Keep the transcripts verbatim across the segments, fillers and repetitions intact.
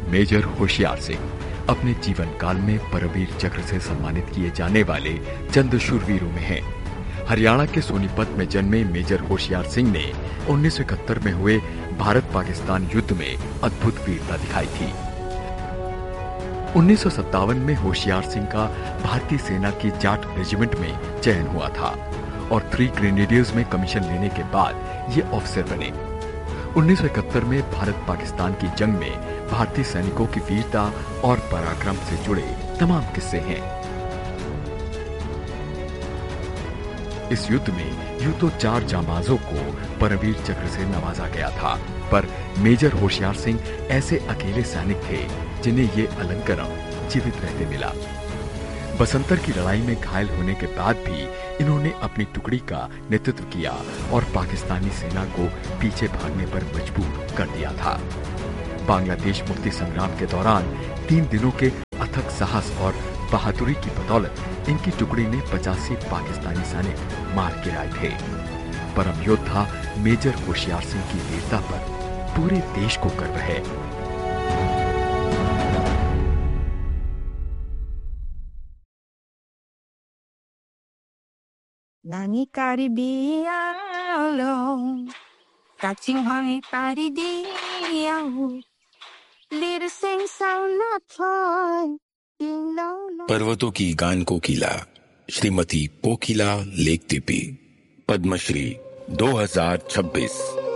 Major Hoshiyar Singh अपने जीवन काल में परमवीर चक्र से सम्मानित किए जाने वाले चंद शूरवीरों में हैं। हरियाणा के सोनीपत में जन्मे मेजर होशियार सिंह ने उन्नीस सौ इकहत्तर में हुए भारत पाकिस्तान युद्ध में अद्भुत वीरता दिखाई थी। उन्नीस सौ सत्तावन में होशियार सिंह का भारतीय सेना की जाट रेजिमेंट में चयन हुआ था और थ्री ग्रेनेडियर्स में कमीशन लेने के बाद ये ऑफिसर बने। उन्नीस सौ इकहत्तर में भारत पाकिस्तान की जंग में भारतीय सैनिकों की वीरता और पराक्रम से जुड़े तमाम किस्से हैं। इस युद्ध में यूं तो चार जांबाजों को परमवीर चक्र से नवाजा गया था, पर मेजर होशियार सिंह ऐसे अकेले सैनिक थे जिन्हें ये अलंकरण जीवित रहते मिला। बसंतर की लड़ाई में घायल होने के बाद भी इन्होंने अपनी टुकड़ी का नेतृत्व किया और पाकिस्तानी सेना को पीछे भागने पर मजबूर कर दिया था। बांग्लादेश मुक्ति संग्राम के दौरान तीन दिनों के अथक साहस और बहादुरी की बदौलत इनकी टुकड़ी ने पचासी पाकिस्तानी सैनिक मार गिराए थे। परम योद्धा मेजर होशियार सिंह की वीरता पर पूरे देश को गर्व है। Nani karibia lo, catching honey paridia, little sing sound not toy, पर्वतों की गान कोकिला श्रीमती पोकिला लेखदीपी पद्मश्री दो हज़ार छब्बीस।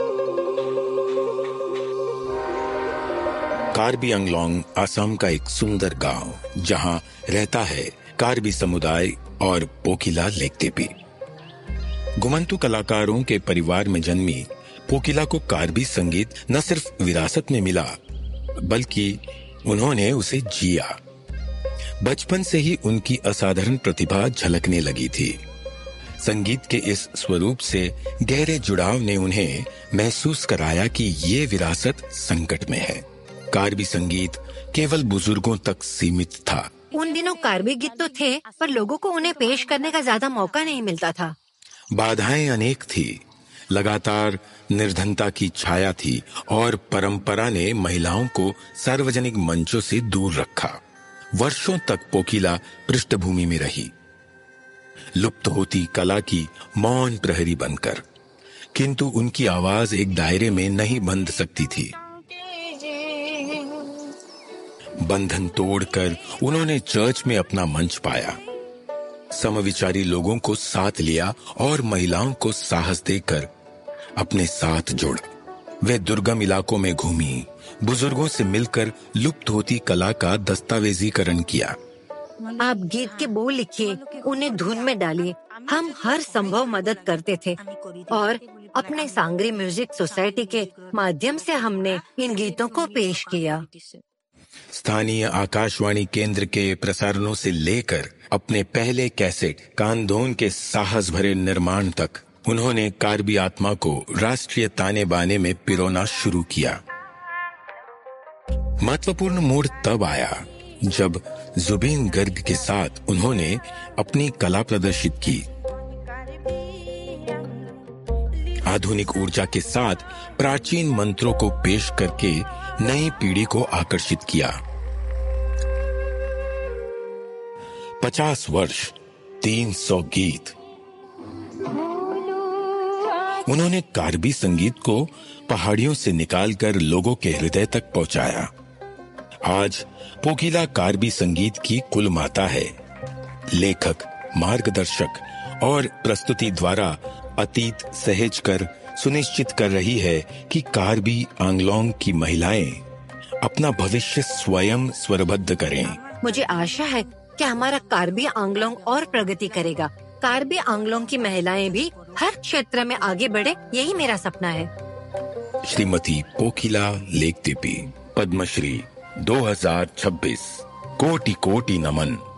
कार्बी आंगलोंग असम का एक सुंदर गांव जहां रहता है कार्बी समुदाय और पोकिला लेखदीपी। गुमंतु कलाकारों के परिवार में जन्मी पोकिला को कार्बी संगीत न सिर्फ विरासत में मिला बल्कि उन्होंने उसे जिया। बचपन से ही उनकी असाधारण प्रतिभा झलकने लगी थी। संगीत के इस स्वरूप से गहरे जुड़ाव ने उन्हें महसूस कराया कि ये विरासत संकट में है। कार्बी संगीत केवल बुजुर्गों तक सीमित था। उन दिनों कार्बी गीत तो थे, पर लोगों को उन्हें पेश करने का ज्यादा मौका नहीं मिलता था। बाधाएं अनेक थी, लगातार निर्धनता की छाया थी और परंपरा ने महिलाओं को सार्वजनिक मंचों से दूर रखा। वर्षों तक पोकिला पृष्ठभूमि में रही, लुप्त होती कला की मौन प्रहरी बनकर, किंतु उनकी आवाज एक दायरे में नहीं बंध सकती थी। बंधन तोड़कर उन्होंने चर्च में अपना मंच पाया, समविचारी लोगों को साथ लिया और महिलाओं को साहस देकर अपने साथ जोड़ा। वे दुर्गम इलाकों में घूमी, बुजुर्गों से मिलकर लुप्त होती कला का दस्तावेजीकरण किया। आप गीत के बोल लिखिए, उन्हें धुन में डालिए। हम हर संभव मदद करते थे और अपने सांगरी म्यूजिक सोसाइटी के माध्यम से हमने इन गीतों को पेश किया। स्थानीय आकाशवाणी केंद्र के प्रसारणों से लेकर अपने पहले कैसेट कांदोन के साहस भरे निर्माण तक उन्होंने कार्बी आत्मा को राष्ट्रीय ताने बाने में पिरोना शुरू किया। महत्वपूर्ण मोड़ तब आया जब जुबीन गर्ग के साथ उन्होंने अपनी कला प्रदर्शित की। आधुनिक ऊर्जा के साथ प्राचीन मंत्रों को पेश करके नई पीढ़ी को आकर्षित किया। पचास वर्ष, तीन सौ गीत। उन्होंने कार्बी संगीत को पहाड़ियों से निकालकर लोगों के हृदय तक पहुंचाया। आज पोकिला कार्बी संगीत की कुल माता है। लेखक, मार्गदर्शक और प्रस्तुति द्वारा अतीत सहेज कर सुनिश्चित कर रही है कि कार्बी आंगलोंग की महिलाएं अपना भविष्य स्वयं स्वरबद्ध करें। मुझे आशा है कि हमारा कार्बी आंगलोंग और प्रगति करेगा। कार्बी आंगलोंग की महिलाएं भी हर क्षेत्र में आगे बढ़े, यही मेरा सपना है। श्रीमती पोकिला लेखदीपी पद्मश्री दो हज़ार छब्बीस। कोटि कोटि नमन।